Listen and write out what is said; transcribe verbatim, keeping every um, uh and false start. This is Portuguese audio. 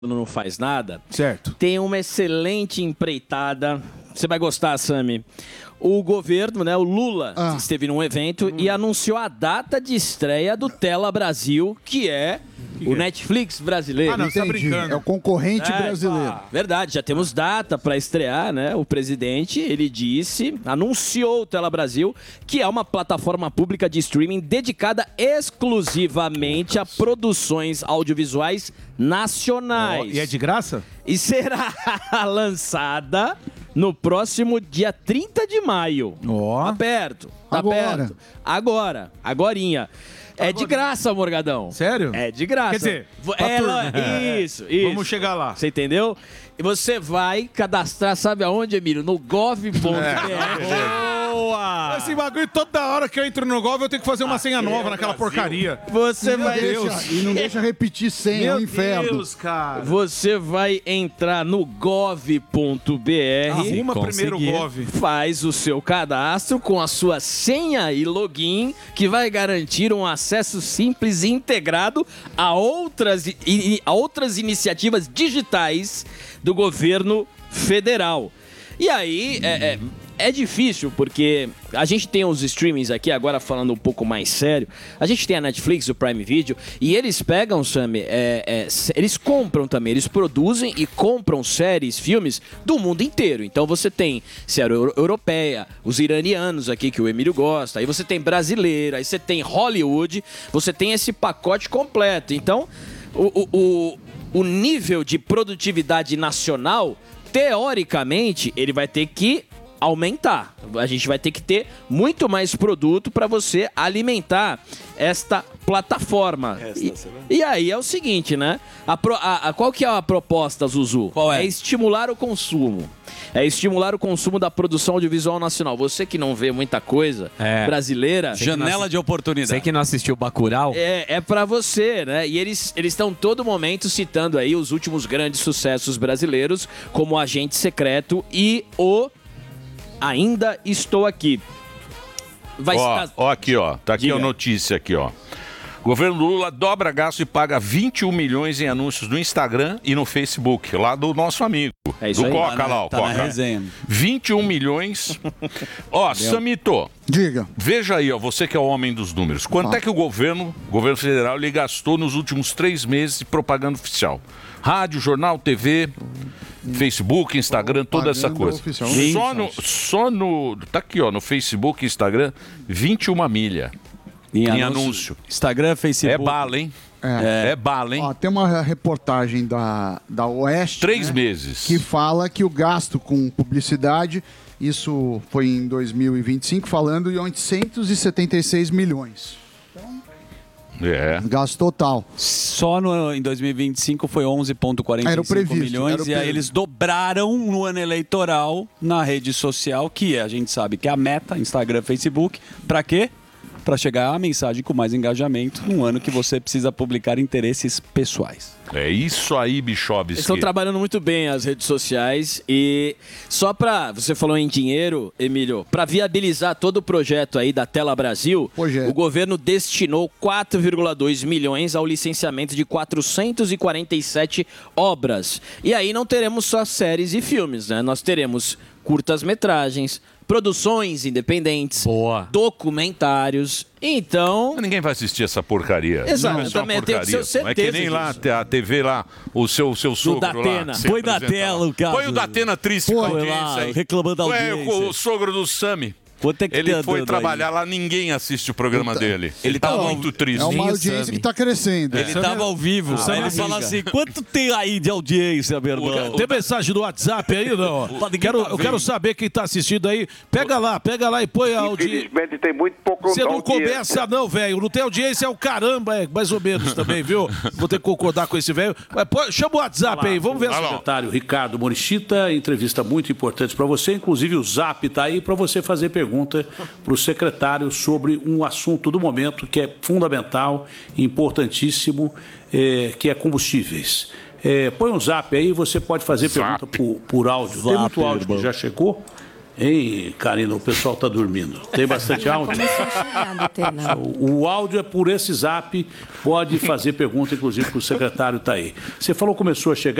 não faz nada. Certo. Tem uma excelente empreitada. Você vai gostar, Sami. O governo, né, o Lula, ah. esteve num evento hum. e anunciou a data de estreia do Tela Brasil, que é que o que Netflix brasileiro. Ah, não, tá brincando. É o concorrente é, brasileiro. Ah, verdade, já temos data para estrear, né? O presidente, ele disse, anunciou o Tela Brasil, que é uma plataforma pública de streaming dedicada exclusivamente a produções audiovisuais nacionais. Oh, e é de graça? E será lançada no próximo dia trinta de maio. Ó. Tá perto. Tá Agora. perto. Agora. Agorinha. É Agora. de graça, Morgadão. Sério? É de graça. Quer dizer, é, ela, isso, isso. Vamos chegar lá. Você entendeu? E você vai cadastrar, sabe aonde, Emílio? No gov ponto b r. Boa! Esse bagulho, toda hora que eu entro no Gov, eu tenho que fazer uma senha nova naquela porcaria. Você E não vai... deixa- e não deixa repetir senha, é um inferno. Deus, cara. Você vai entrar no gov ponto b r. Arruma primeiro o Gov. Faz o seu cadastro com a sua senha e login, que vai garantir um acesso simples e integrado a outras, i- i- a outras iniciativas digitais do governo federal. E aí, é, é, é difícil, porque a gente tem os streamings aqui, agora falando um pouco mais sério, a gente tem a Netflix, o Prime Video, e eles pegam, Sami, é, é, eles compram também, eles produzem e compram séries, filmes do mundo inteiro. Então você tem série euro- europeia, os iranianos aqui, que o Emílio gosta, aí você tem brasileira, aí você tem Hollywood, você tem esse pacote completo. Então, o, o, o, o nível de produtividade nacional, teoricamente, ele vai ter que aumentar. A gente vai ter que ter muito mais produto para você alimentar esta plataforma. E, e aí é o seguinte, né? A pro- a- a- qual que é a proposta, Zuzu? Qual é? É estimular o consumo. É estimular o consumo da produção audiovisual nacional. Você que não vê muita coisa É. brasileira... Janela de oportunidade. Você que não assistiu Bacurau? É, é para você, né? E eles eles estão todo momento citando aí os últimos grandes sucessos brasileiros, como Agente Secreto e o Ainda Estou Aqui. Vai Ó, estar... ó aqui, ó. Tá aqui Diga. a notícia aqui, ó. Governo Lula dobra gasto e paga vinte e um milhões em anúncios no Instagram e no Facebook, lá do nosso amigo. É isso do aí. Coca Tá na- lá, o tá na Coca. resenha. vinte e um milhões. Ó, Samito, Diga. veja aí, ó, você que é o homem dos números. Quanto Ah. é que o governo, governo federal, ele gastou nos últimos três meses de propaganda oficial? Rádio, jornal, T V, Facebook, Instagram, toda essa Propaganda coisa. oficial. Só no, só no... Tá aqui, ó, no Facebook e Instagram, vinte e uma milha. Em, Em anúncio. anúncio. Instagram, É Facebook. bala, hein? É. É bala, hein? Ó, tem uma reportagem da, da Oeste, Três né, meses. que fala que o gasto com publicidade, isso foi em dois mil e vinte e cinco, falando em oitocentos e setenta e seis milhões. É. Gasto total. Só no, em dois mil e vinte e cinco foi onze vírgula quarenta e Era o cinco previsto, milhões. era o E aí previsto. eles dobraram no ano eleitoral na rede social, que a gente sabe que é a meta, Instagram, Facebook. Pra quê? Pra chegar a mensagem com mais engajamento num ano que você precisa publicar interesses pessoais. É isso aí, Bichovski. Eles estão trabalhando muito bem as redes sociais e só para você falou em dinheiro, Emílio, para viabilizar todo o projeto aí da Tela Brasil, Projeto. o governo destinou quatro vírgula dois milhões ao licenciamento de quatrocentas e quarenta e sete obras. E aí não teremos só séries e filmes, né? Nós teremos curtas-metragens, produções independentes, Boa. documentários. Então, Ninguém vai assistir essa porcaria. Exato, Não é só também uma tenho que ter porcaria. Não é que certeza nem lá disso. a T V lá, o seu, seu sogro Datena. lá. se Põe da apresenta tela lá. o caso. Põe o Datena triste com a Põe audiência lá, aí. reclamando da Ué, audiência. o, o sogro do Sami. Quanto é que Ele tá foi dando trabalhar aí? lá, ninguém assiste o programa dele. Ele tá tá muito triste. É uma Nem o audiência Sami. que está crescendo. Ele tava ao vivo. Ah, aí ele fala amiga. assim: quanto tem aí de audiência, meu irmão? Tem mensagem do WhatsApp aí, não? Ninguém Quero, tá eu quero vendo. saber quem tá assistindo aí. Pega lá, pega lá e põe a audiência. Infelizmente tem muito pouco Você não audiência. começa não, velho. Não tem audiência, é o caramba, é mais ou menos também, viu? Vou ter que concordar com esse velho. Mas pô, chama o WhatsApp aí, vamos ver. Alô. Se... Secretário Ricardo Morichita, entrevista muito importante para você, inclusive o Zap está aí para você fazer pergunta para o secretário sobre um assunto do momento que é fundamental, importantíssimo, é, que é combustíveis. É, põe um Zap aí, você pode fazer Zap. pergunta por, por áudio. Tem Zap, muito áudio irmão. que já chegou. Hein, Karina, o pessoal está dormindo. Tem bastante áudio? O, o áudio é por esse zap. Pode fazer pergunta, inclusive, para o secretário tá aí. Você falou que começou a chegar.